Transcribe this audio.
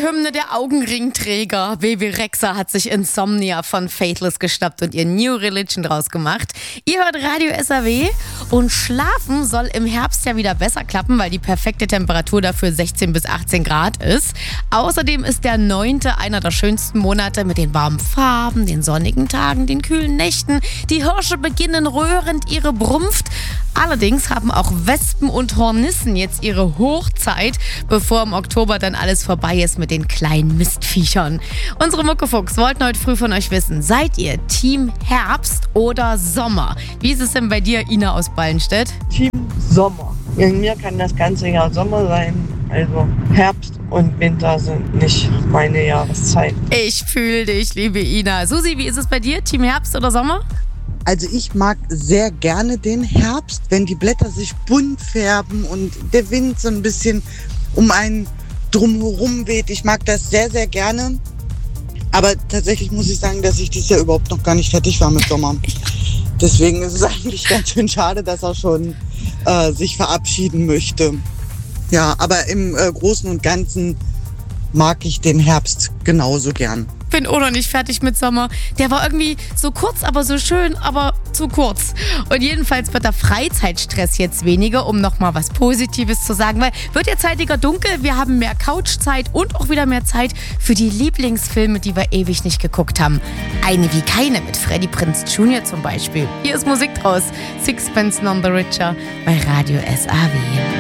Die Hymne der Augenringträger. Baby Rexha hat sich Insomnia von Faithless geschnappt und ihr New Religion draus gemacht. Ihr hört Radio SAW und Schlafen soll im Herbst ja wieder besser klappen, weil die perfekte Temperatur dafür 16 bis 18 Grad ist. Außerdem ist der 9. einer der schönsten Monate mit den warmen Farben, den sonnigen Tagen, den kühlen Nächten. Die Hirsche beginnen rührend ihre Brunft. Allerdings haben auch Wespen und Hornissen jetzt ihre Hochzeit, bevor im Oktober dann alles vorbei ist mit den kleinen Mistviechern. Unsere Muckefuchs wollten heute früh von euch wissen, seid ihr Team Herbst oder Sommer? Wie ist es denn bei dir, Ina aus Ballenstedt? Team Sommer. Bei mir kann das ganze Jahr Sommer sein. Also Herbst und Winter sind nicht meine Jahreszeit. Ich fühle dich, liebe Ina. Susi, wie ist es bei dir? Team Herbst oder Sommer? Also ich mag sehr gerne den Herbst, wenn die Blätter sich bunt färben und der Wind so ein bisschen um einen drumherum weht. Ich mag das sehr, sehr gerne. Aber tatsächlich muss ich sagen, dass ich dieses Jahr überhaupt noch gar nicht fertig war mit Sommer. Deswegen ist es eigentlich ganz schön schade, dass er schon sich verabschieden möchte. Ja, aber im Großen und Ganzen mag ich den Herbst genauso gern. Bin auch noch nicht fertig mit Sommer. Der war irgendwie so kurz, aber so schön, aber zu kurz. Und jedenfalls wird der Freizeitstress jetzt weniger, um nochmal was Positives zu sagen, weil wird jetzt zeitiger dunkel, wir haben mehr Couchzeit und auch wieder mehr Zeit für die Lieblingsfilme, die wir ewig nicht geguckt haben. Eine wie keine mit Freddie Prinze Jr. zum Beispiel. Hier ist Musik draus. Sixpence None the Richer bei Radio SAW.